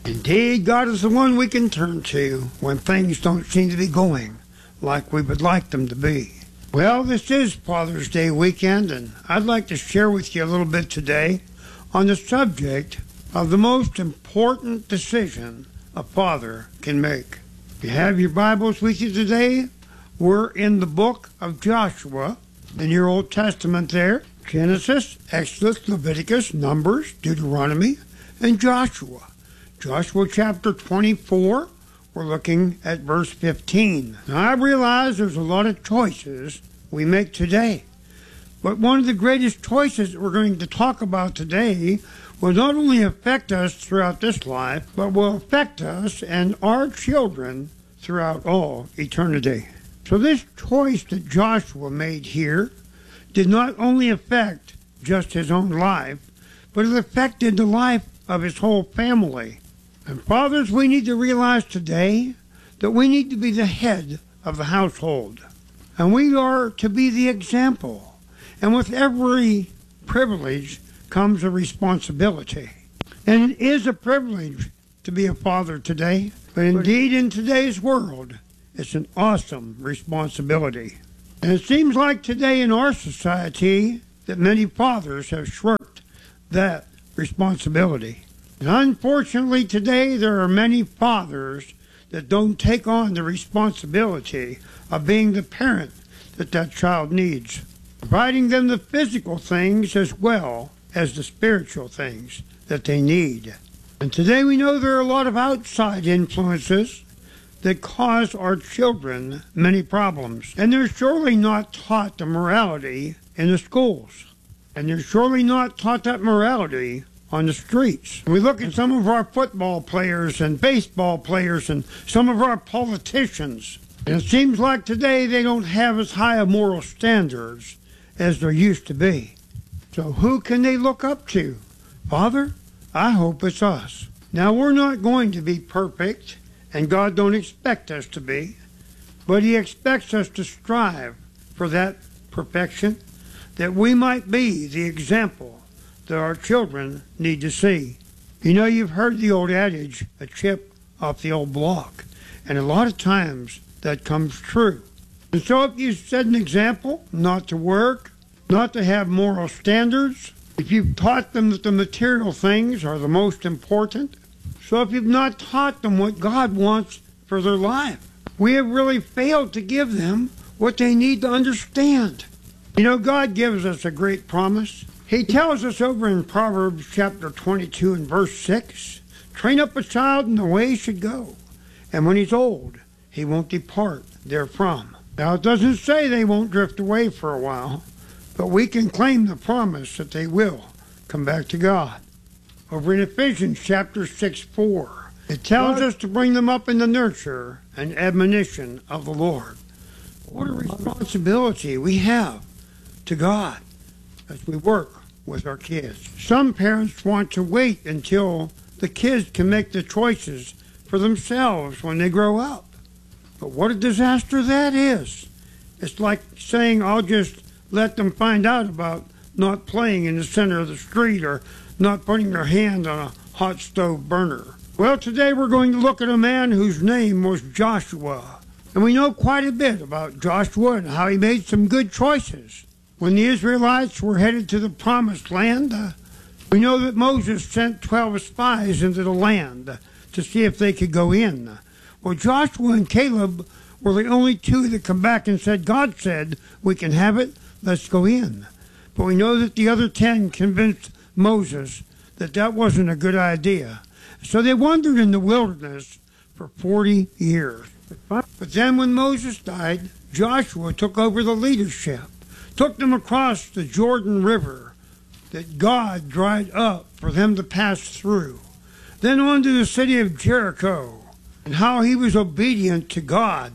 Indeed, God is the one we can turn to when things don't seem to be going like we would like them to be. Well, this is Father's Day weekend, and I'd like to share with you a little bit today on the subject of the most important decision a father can make. If you have your Bibles with you today, we're in the book of Joshua in your Old Testament there. Genesis, Exodus, Leviticus, Numbers, Deuteronomy, and Joshua. Joshua chapter 24, we're looking at verse 15. Now, I realize there's a lot of choices we make today, but one of the greatest choices that we're going to talk about today will not only affect us throughout this life, but will affect us and our children throughout all eternity. So this choice that Joshua made here did not only affect just his own life, but it affected the life of his whole family. And fathers, we need to realize today that we need to be the head of the household. And we are to be the example. And with every privilege comes a responsibility. And it is a privilege to be a father today. But indeed, in today's world, it's an awesome responsibility. And it seems like today in our society that many fathers have shirked that responsibility. And unfortunately today there are many fathers that don't take on the responsibility of being the parent that child needs, providing them the physical things as well as the spiritual things that they need. And today we know there are a lot of outside influences that cause our children many problems. And they're surely not taught the morality in the schools. And they're surely not taught that morality on the streets. We look at some of our football players and baseball players and some of our politicians, and it seems like today they don't have as high of moral standards as there used to be. So who can they look up to? Father, I hope it's us. Now, we're not going to be perfect, and God don't expect us to be, but He expects us to strive for that perfection, that we might be the example that our children need to see. You know, you've heard the old adage, a chip off the old block, and a lot of times that comes true. And so if you set an example not to work, not to have moral standards, if you've taught them that the material things are the most important, so if you've not taught them what God wants for their life, we have really failed to give them what they need to understand. You know, God gives us a great promise. He tells us over in Proverbs chapter 22 and verse 6, train up a child in the way he should go, and when he's old, he won't depart therefrom. Now, it doesn't say they won't drift away for a while, but we can claim the promise that they will come back to God. Over in Ephesians chapter 6:4, it tells us to bring them up in the nurture and admonition of the Lord. What a responsibility we have to God as we work with our kids. Some parents want to wait until the kids can make the choices for themselves when they grow up. But what a disaster that is. It's like saying, I'll just let them find out about not playing in the center of the street or not putting their hand on a hot stove burner. Well, today we're going to look at a man whose name was Joshua. And we know quite a bit about Joshua and how he made some good choices. When the Israelites were headed to the Promised Land, we know that Moses sent 12 spies into the land to see if they could go in. Well, Joshua and Caleb were the only two that come back and said, God said, we can have it, let's go in. But we know that the other 10 convinced Moses that that wasn't a good idea. So they wandered in the wilderness for 40 years. But then when Moses died, Joshua took over the leadership, took them across the Jordan River that God dried up for them to pass through. Then on to the city of Jericho, and how he was obedient to God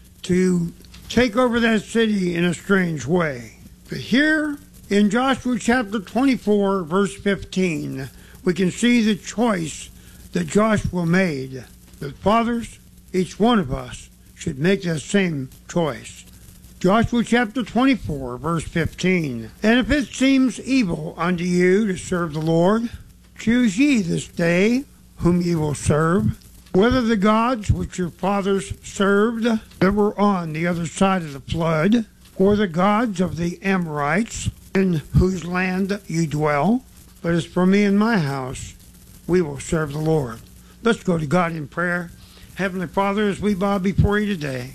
to take over that city in a strange way. But here in Joshua chapter 24, verse 15, we can see the choice that Joshua made. That fathers, each one of us should make that same choice. Joshua chapter 24, verse 15. And if it seems evil unto you to serve the Lord, choose ye this day whom ye will serve, whether the gods which your fathers served that were on the other side of the flood, or the gods of the Amorites, in whose land ye dwell. But as for me and my house, we will serve the Lord. Let's go to God in prayer. Heavenly Father, as we bow before you today,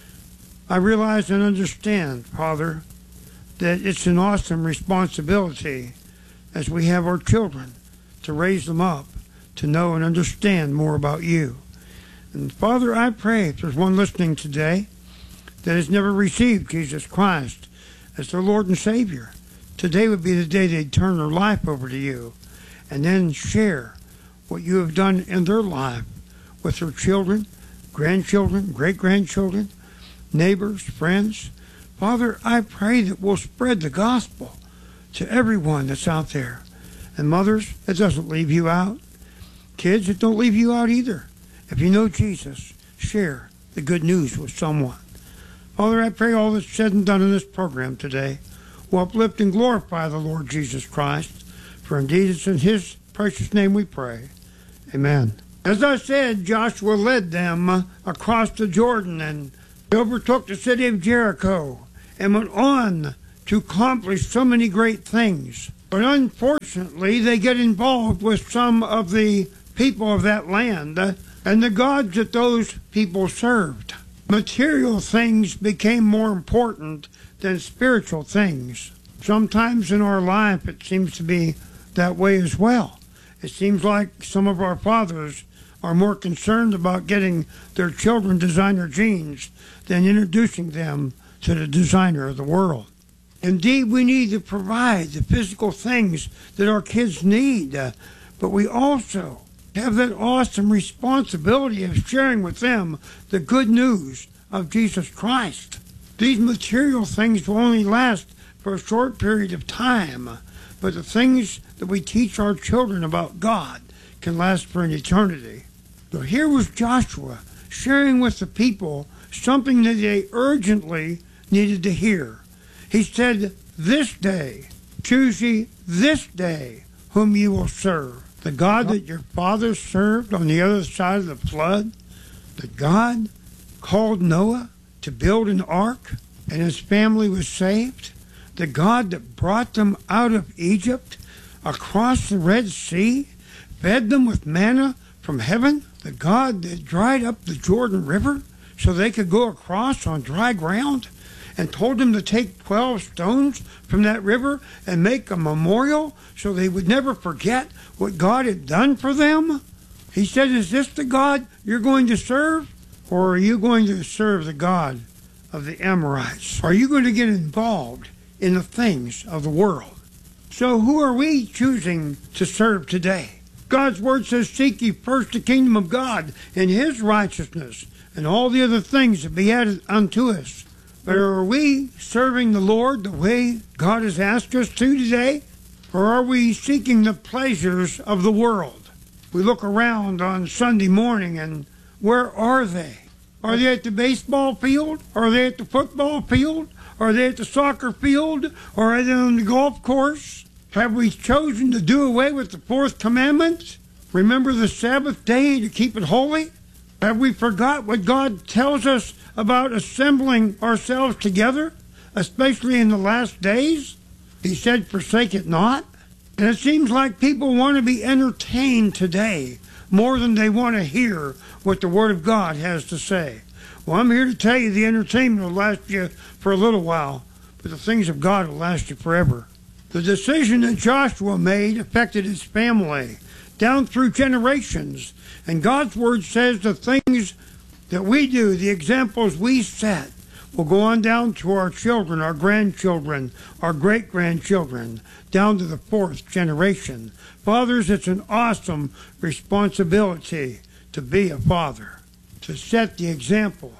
I realize and understand, Father, that it's an awesome responsibility as we have our children to raise them up to know and understand more about you. And Father, I pray if there's one listening today that has never received Jesus Christ as their Lord and Savior, today would be the day they'd turn their life over to you and then share what you have done in their life with their children, grandchildren, great-grandchildren, neighbors, friends. Father, I pray that we'll spread the gospel to everyone that's out there. And mothers, it doesn't leave you out. Kids, it don't leave you out either. If you know Jesus, share the good news with someone. Father, I pray all that's said and done in this program today will uplift and glorify the Lord Jesus Christ. For indeed it's in his precious name we pray. Amen. As I said, Joshua led them across the Jordan and overtook the city of Jericho and went on to accomplish so many great things. But unfortunately, they get involved with some of the people of that land and the gods that those people served. Material things became more important than spiritual things. Sometimes in our life it seems to be that way as well. It seems like some of our fathers are more concerned about getting their children designer jeans than introducing them to the designer of the world. Indeed, we need to provide the physical things that our kids need, but we also have that awesome responsibility of sharing with them the good news of Jesus Christ. These material things will only last for a short period of time, but the things that we teach our children about God can last for an eternity. So here was Joshua sharing with the people something that they urgently needed to hear. He said, "This day, choose ye this day whom ye will serve. The God that your fathers served on the other side of the flood, the God called Noah to build an ark and his family was saved, the God that brought them out of Egypt across the Red Sea, fed them with manna from heaven, the God that dried up the Jordan River so they could go across on dry ground, and told them to take 12 stones from that river and make a memorial so they would never forget what God had done for them." He said, "Is this the God you're going to serve? Or are you going to serve the God of the Amorites? Are you going to get involved in the things of the world?" So who are we choosing to serve today? God's word says, "Seek ye first the kingdom of God and his righteousness, and all the other things that be added unto us." But are we serving the Lord the way God has asked us to today? Or are we seeking the pleasures of the world? We look around on Sunday morning and where are they? Are they at the baseball field? Are they at the football field? Are they at the soccer field? Or are they on the golf course? Have we chosen to do away with the fourth commandment? Remember the Sabbath day to keep it holy? Have we forgot what God tells us about assembling ourselves together, especially in the last days? He said, "Forsake it not." And it seems like people want to be entertained today more than they want to hear what the Word of God has to say. Well, I'm here to tell you the entertainment will last you for a little while, but the things of God will last you forever. The decision that Joshua made affected his family down through generations. And God's Word says the things that we do, the examples we set, will go on down to our children, our grandchildren, our great-grandchildren, down to the fourth generation. Fathers, it's an awesome responsibility to be a father, to set the example,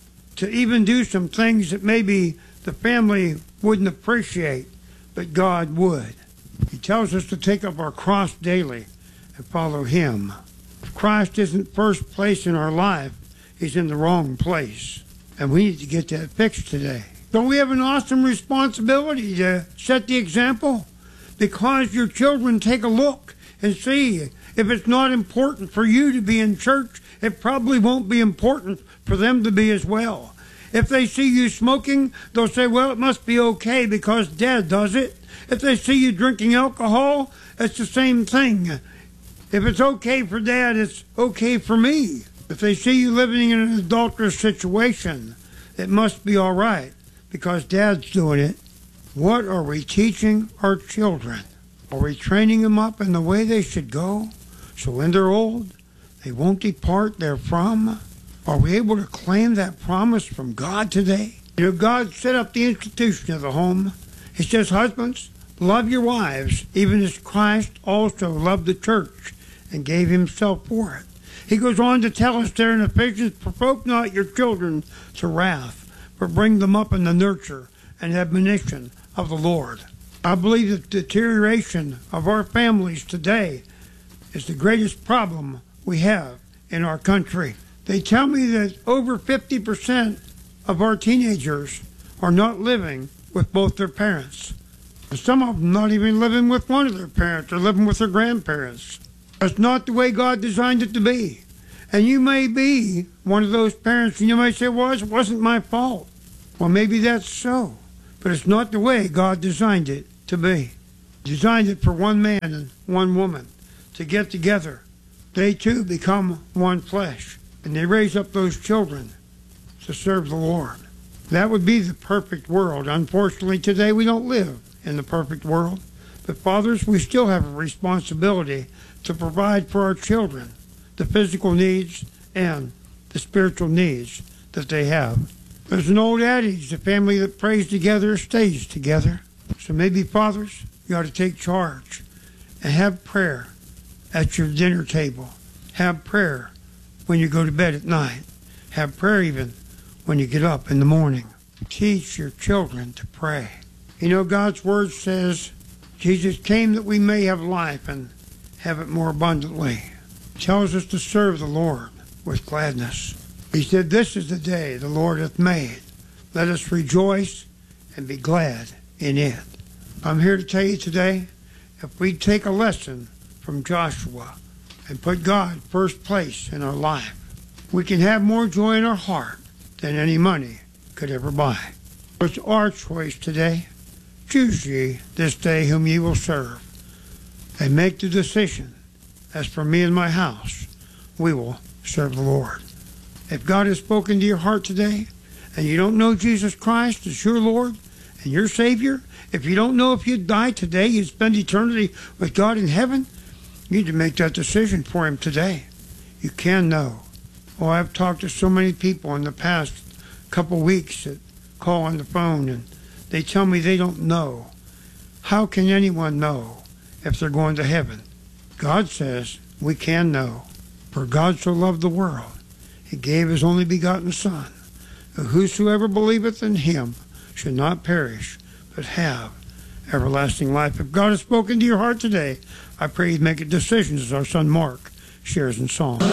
to even do some things that maybe the family wouldn't appreciate, but God would. He tells us to take up our cross daily and follow him. If Christ isn't first place in our life, he's in the wrong place. And we need to get that fixed today. So we have an awesome responsibility to set the example, because your children take a look and see If it's not important for you to be in church, it probably won't be important for them to be as well. If they see you smoking, they'll say, well, it must be okay because Dad does it. If they see you drinking alcohol, it's the same thing. If it's okay for Dad, it's okay for me. If they see you living in an adulterous situation, it must be all right because Dad's doing it. What are we teaching our children? Are we training them up in the way they should go so when they're old, they won't depart therefrom? Are we able to claim that promise from God today? You know, God set up the institution of the home. He says, husbands, love your wives, even as Christ also loved the church and gave himself for it. He goes on to tell us there in Ephesians, provoke not your children to wrath, but bring them up in the nurture and admonition of the Lord. I believe that the deterioration of our families today is the greatest problem we have in our country. They tell me that over 50% of our teenagers are not living with both their parents. Some of them not even living with one of their parents or living with their grandparents. That's not the way God designed it to be. And you may be one of those parents and you may say, well, it wasn't my fault. Well, maybe that's so. But it's not the way God designed it to be. He designed it for one man and one woman to get together. They too become one flesh. And they raise up those children to serve the Lord. That would be the perfect world. Unfortunately, today we don't live in the perfect world. But fathers, we still have a responsibility to provide for our children the physical needs and the spiritual needs that they have. There's an old adage, the family that prays together stays together. So maybe fathers, you ought to take charge and have prayer at your dinner table. Have prayer when you go to bed at night. Have prayer even when you get up in the morning. Teach your children to pray. You know, God's word says, Jesus came that we may have life and have it more abundantly. He tells us to serve the Lord with gladness. He said, this is the day the Lord hath made. Let us rejoice and be glad in it. I'm here to tell you today, if we take a lesson from Joshua and put God first place in our life, we can have more joy in our heart than any money could ever buy. It's our choice today. Choose ye this day whom ye will serve, and make the decision, as for me and my house, we will serve the Lord. If God has spoken to your heart today, and you don't know Jesus Christ as your Lord and your Savior, if you don't know if you'd die today, you'd spend eternity with God in heaven, you need to make that decision for Him today. You can know. Oh, I've talked to so many people in the past couple weeks that call on the phone and they tell me they don't know. How can anyone know if they're going to heaven? God says we can know. For God so loved the world, He gave His only begotten Son, that whosoever believeth in Him should not perish, but have everlasting life. If God has spoken to your heart today, I pray you'd make a decision as our son Mark shares in song.